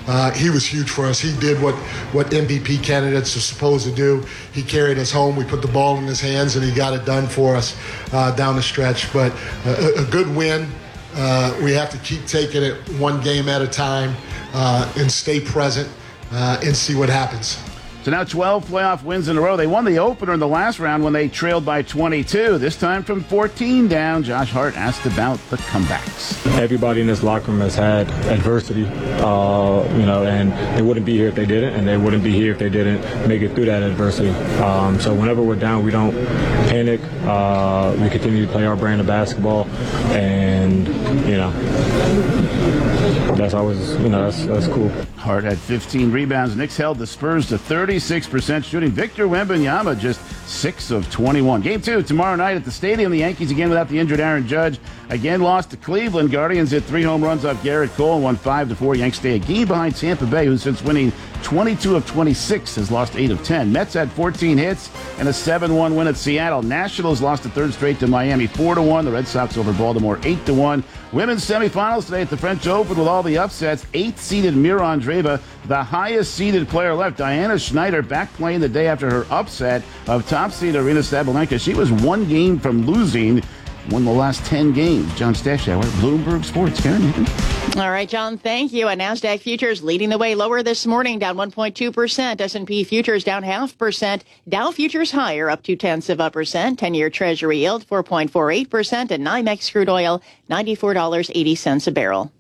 He was huge for us. He did what MVP candidates are supposed to do. He carried us home. We put the ball in his hands, and he got it done for us down the stretch. But a good win. We have to keep taking it one game at a time and stay present and see what happens. So now 12 playoff wins in a row. They won the opener in the last round when they trailed by 22. This time from 14 down. Josh Hart asked about the comebacks. Everybody in this locker room has had adversity, and they wouldn't be here if they didn't, and they wouldn't be here if they didn't make it through that adversity. So whenever we're down, we don't panic. We continue to play our brand of basketball, and, that's always, that's cool. Hart had 15 rebounds. Knicks held the Spurs to 36% shooting. Victor Wembanyama just 6 of 21. Game 2 tomorrow night at the Stadium. The Yankees again without the injured Aaron Judge. Again lost to Cleveland. Guardians hit 3 home runs off Garrett Cole and won 5-4. Yanks stay a game behind Tampa Bay, who since winning 22 of 26 has lost 8 of 10. Mets had 14 hits and a 7-1 win at Seattle. Nationals lost the third straight to Miami 4-1. The Red Sox over Baltimore 8-1. Women's semifinals today at the French Open with all the upsets. 8th-seeded Mira Andreeva, the highest-seeded player left. Diana Schneider back playing the day after her upset of top-seed Arena Sabalenka. She was 1 game from losing. Won the last 10 games. John Stashauer, Bloomberg Sports. Karen, Nathan. All right, John, thank you. And NASDAQ futures leading the way lower this morning, down 1.2%. S&P futures down 0.5%. Dow futures higher, up 0.2%. 10-year Treasury yield 4.48%. And NYMEX crude oil $94.80 a barrel.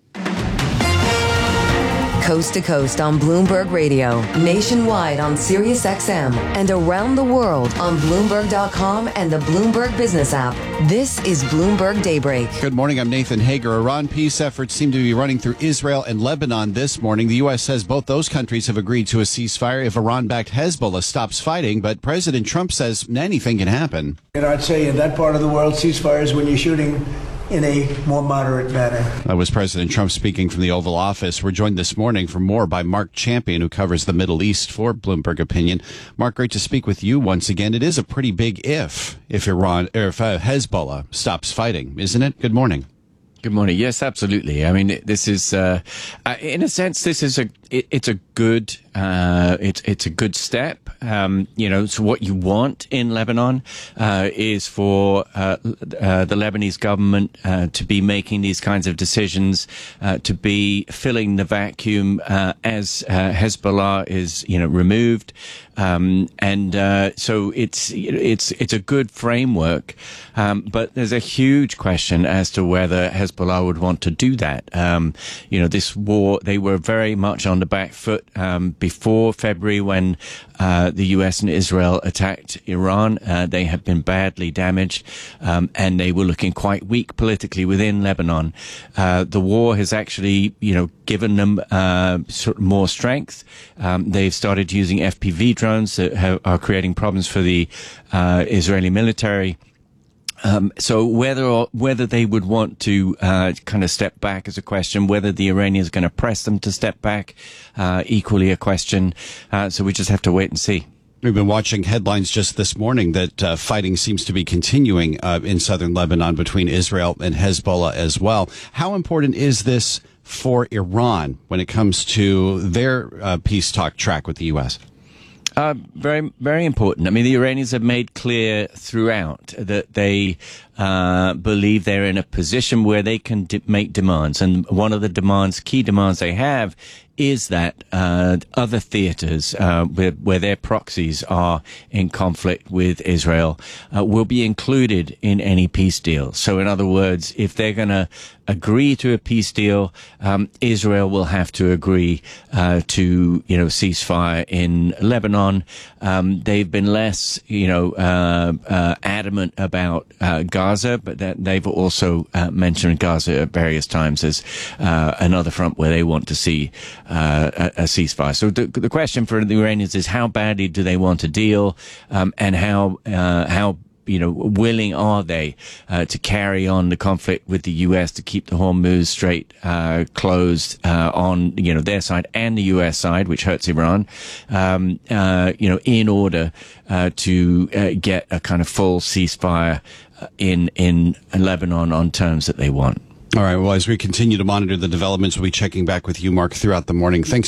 Coast to coast on Bloomberg Radio, nationwide on Sirius XM, and around the world on Bloomberg.com and the Bloomberg Business app. This is Bloomberg Daybreak. Good morning. I'm Nathan Hager. Iran peace efforts seem to be running through Israel and Lebanon this morning. The U.S. says both those countries have agreed to a ceasefire if Iran-backed Hezbollah stops fighting, but President Trump says anything can happen. I'd say in that part of the world, ceasefires when you're shooting in a more moderate manner. That was President Trump speaking from the Oval Office. We're joined this morning for more by Mark Champion, who covers the Middle East for Bloomberg Opinion. Mark, great to speak with you once again. It is a pretty big if Hezbollah stops fighting, isn't it? Good morning. Good morning. Yes, absolutely. I mean, this is, in a sense, this is it's a good step. So what you want in Lebanon, is for, the Lebanese government, to be making these kinds of decisions, to be filling the vacuum, as, Hezbollah is, removed. So it's a good framework. But there's a huge question as to whether Hezbollah would want to do that. This war, they were very much on the back foot, before February when, the U.S. and Israel attacked Iran. They had been badly damaged, and they were looking quite weak politically within Lebanon. The war has actually, given them, sort of more strength. They've started using FPV drones that are creating problems for the, Israeli military. So whether they would want to kind of step back is a question. Whether the Iranians are going to press them to step back, equally a question. So we just have to wait and see. We've been watching headlines just this morning that fighting seems to be continuing in southern Lebanon between Israel and Hezbollah as well. How important is this for Iran when it comes to their peace talk track with the U.S.? Very, very important. I mean, the Iranians have made clear throughout that they believe they're in a position where they can make demands. And one of the key demands they have is that other theaters where their proxies are in conflict with Israel will be included in any peace deal. So in other words, if they're going to agree to a peace deal, Israel will have to agree to ceasefire in Lebanon. They've been less adamant about Gaza, but they've also mentioned Gaza at various times as another front where they want to see a ceasefire. So the question for the Iranians is how badly do they want a deal, and how willing are they to carry on the conflict with the U.S. to keep the Hormuz Strait closed on their side and the U.S. side, which hurts Iran, in order to get a kind of full ceasefire in Lebanon on terms that they want. All right. Well, as we continue to monitor the developments, we'll be checking back with you, Mark, throughout the morning. Thanks